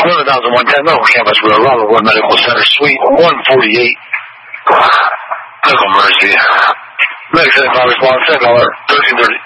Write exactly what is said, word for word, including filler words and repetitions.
eleven thousand one ten Medical Campus Road, Robert Wood Medical Center, Suite one forty-eight. Medical emergency. Medical Center, Bobby's Lawn, second alert, thirteen thirty.